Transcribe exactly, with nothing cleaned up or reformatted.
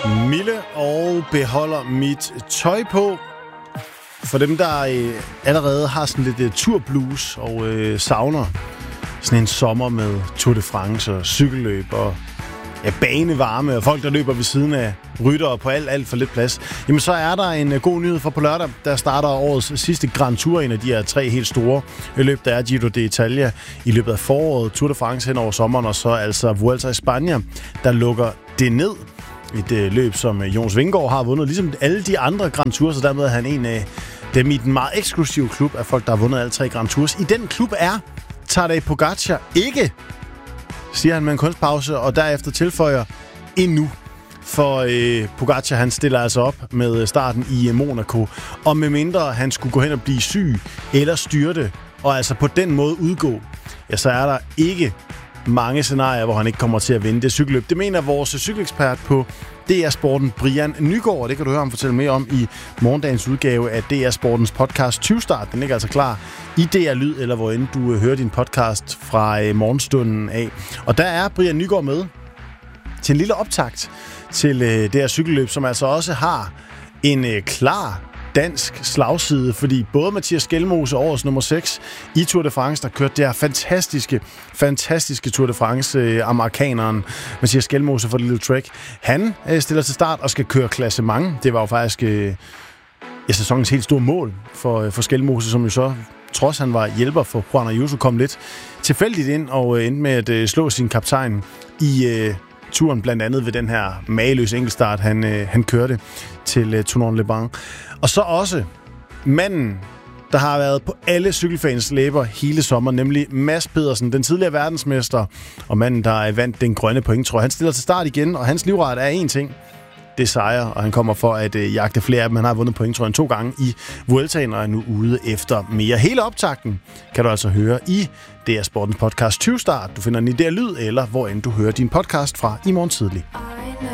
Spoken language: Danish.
Mille og beholder mit tøj på. For dem, der øh, allerede har sådan lidt øh, turblues og øh, savner sådan en sommer med Tour de France og cykelløb og ja, banevarme og folk, der løber ved siden af ryttere på alt, alt for lidt plads, jamen så er der en uh, god nyhed for på lørdag. Der starter årets sidste Grand Tour, en af de her tre helt store løb, der er Giro d'Italia i løbet af foråret, Tour de France hen over sommeren, og så altså Vuelta i Spanien, der lukker det ned. Et uh, løb, som uh, Jonas Vingegaard har vundet, ligesom alle de andre Grand Tours, så dermed er han en af dem i den meget eksklusive klub af folk, der har vundet alle tre Grand Tours. I den klub er Tadej Pogačar ikke, siger han med en kunstpause, og derefter tilføjer endnu. For øh, Pogačar, han stiller altså op med starten i Monaco, og med mindre han skulle gå hen og blive syg eller styrte, og altså på den måde udgå, ja, så er der ikke mange scenarier, hvor han ikke kommer til at vinde det cykelløb. Det mener vores cykelekspert på D R Sporten, Brian Nygaard, og det kan du høre ham fortælle mere om i morgendagens udgave af D R Sportens podcast tyve start. Den ligger altså klar i D R Lyd, eller hvor end du hører din podcast fra øh, morgenstunden af. Og der er Brian Nygaard med til en lille optakt til øh, det her cykelløb, som altså også har en øh, klar dansk slagside, fordi både Mathias Skjelmose, årets nummer seks i Tour de France, der kørte det her fantastiske, fantastiske Tour de France, øh, amerikaneren Mathias Skjelmose for Little Trek, han øh, stiller til start og skal køre klassement. Det var jo faktisk øh, ja, sæsonens helt store mål for, øh, for Skjelmose, som jo så, trods han var hjælper for Juan Ayuso, kom lidt tilfældigt ind og øh, endte med at øh, slå sin kaptajn i øh, turen, blandt andet ved den her mageløse enkeltstart, han, øh, han kørte til øh, Tournon-le-Bain. Og så også manden, der har været på alle cykelfans læber hele sommer, nemlig Mads Pedersen, den tidligere verdensmester, og manden, der vandt den grønne point, tror jeg. Han stiller til start igen, og hans livret er én ting. Det er sejre, og han kommer for at øh, jagte flere af dem. Han har vundet point, tror jeg, to gange i Vueltaen, og er nu ude efter mere. Hele optakten kan du altså høre i D R Sportens podcast tyve start. Du finder den i D R Lyd, eller hvor end du hører din podcast fra i morgen tidlig.